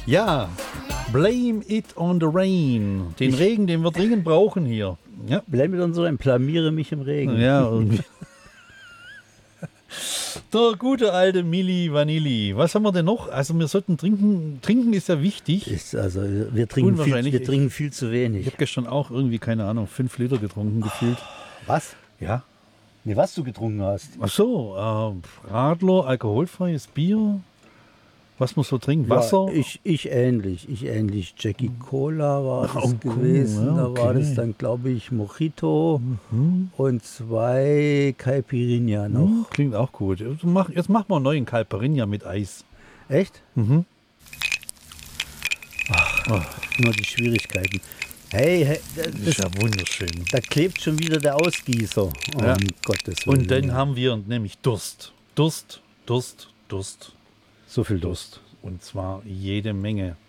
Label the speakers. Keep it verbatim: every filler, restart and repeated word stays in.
Speaker 1: Ja, blame it on the rain. Den
Speaker 2: Ich-
Speaker 1: Regen, den wir dringend brauchen hier. Ja,
Speaker 2: Bleib mit unserem Blamiere mich im Regen.
Speaker 1: ja irgendwie. Der gute alte Milli Vanilli. Was haben wir denn noch? Also wir sollten trinken. Trinken ist ja wichtig.
Speaker 2: Ist also, wir, trinken viel,
Speaker 1: Unwahrscheinlich.
Speaker 2: wir trinken viel zu
Speaker 1: Ich
Speaker 2: wenig.
Speaker 1: habe gestern auch irgendwie, keine Ahnung, fünf Liter getrunken gefühlt.
Speaker 2: Was?
Speaker 1: Ja.
Speaker 2: Nee, was du getrunken hast.
Speaker 1: Ach so, äh, Radler, alkoholfreies Bier. Was muss man trinken? Wasser?
Speaker 2: Ja, ich, ich ähnlich. Ich ähnlich. Jackie Cola war das
Speaker 1: Oh, cool,
Speaker 2: gewesen.
Speaker 1: ja,
Speaker 2: Da war
Speaker 1: okay.
Speaker 2: das dann, glaube ich, Mojito
Speaker 1: Mhm.
Speaker 2: und zwei Caipirinha noch.
Speaker 1: Hm, klingt auch gut. Jetzt mach- Jetzt machen wir einen neuen Caipirinha mit Eis.
Speaker 2: Echt?
Speaker 1: Mhm.
Speaker 2: Nur die Schwierigkeiten. Hey, hey
Speaker 1: Das
Speaker 2: das,
Speaker 1: ist ja wunderschön.
Speaker 2: da klebt schon wieder der Ausgießer. Oh,
Speaker 1: Ja.
Speaker 2: um Gottes Willen.
Speaker 1: Und dann haben wir nämlich Durst. Durst, Durst, Durst,
Speaker 2: so viel Durst.
Speaker 1: Durst. Und zwar jede Menge.